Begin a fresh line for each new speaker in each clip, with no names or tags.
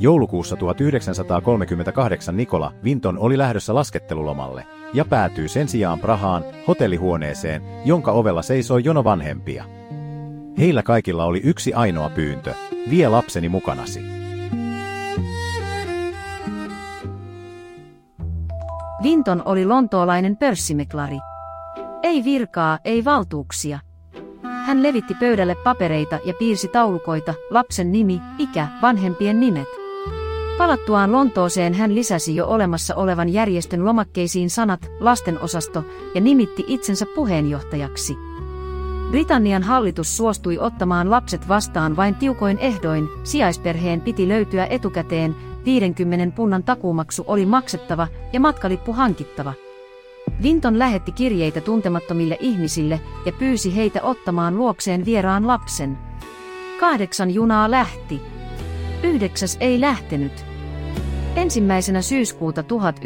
Joulukuussa 1938 Nikola Vinton oli lähdössä laskettelulomalle ja päätyi sen sijaan Prahaan hotellihuoneeseen, jonka ovella seisoi jono vanhempia. Heillä kaikilla oli yksi ainoa pyyntö: vie lapseni mukanasi.
Vinton oli lontoolainen pörssimeklari. Ei virkaa, ei valtuuksia. Hän levitti pöydälle papereita ja piirsi taulukoita, lapsen nimi, ikä, vanhempien nimet. Palattuaan Lontooseen hän lisäsi jo olemassa olevan järjestön lomakkeisiin sanat lastenosasto ja nimitti itsensä puheenjohtajaksi. Britannian hallitus suostui ottamaan lapset vastaan vain tiukoin ehdoin, sijaisperheen piti löytyä etukäteen, 50 punnan takuumaksu oli maksettava ja matkalippu hankittava. Vinton lähetti kirjeitä tuntemattomille ihmisille ja pyysi heitä ottamaan luokseen vieraan lapsen. 8 junaa lähti. 9 ei lähtenyt. 1. syyskuuta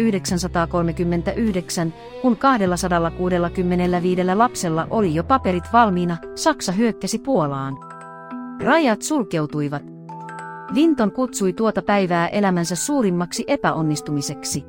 1939, kun 265 lapsella oli jo paperit valmiina, Saksa hyökkäsi Puolaan. Rajat sulkeutuivat. Vinton kutsui tuota päivää elämänsä suurimmaksi epäonnistumiseksi.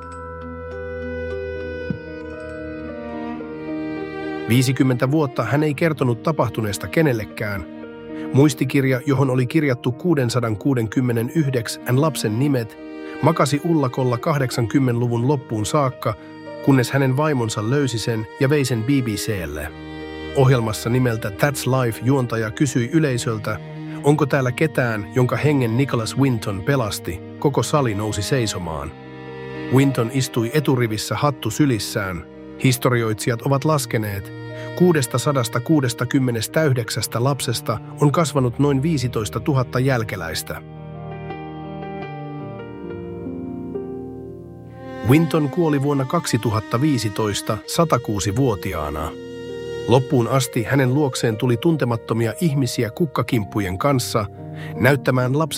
50 vuotta hän ei kertonut tapahtuneesta kenellekään. Muistikirja, johon oli kirjattu 669 lapsen nimet, makasi ullakolla 80-luvun loppuun saakka, kunnes hänen vaimonsa löysi sen ja vei sen BBC:lle. Ohjelmassa nimeltä That's Life juontaja kysyi yleisöltä, onko täällä ketään, jonka hengen Nicholas Winton pelasti. Koko sali nousi seisomaan. Winton istui eturivissä hattu sylissään. Historioitsijat ovat laskeneet, 669 lapsesta on kasvanut noin 15 000 jälkeläistä. Winton kuoli vuonna 2015 106-vuotiaana. Loppuun asti hänen luokseen tuli tuntemattomia ihmisiä kukkakimppujen kanssa näyttämään lapsen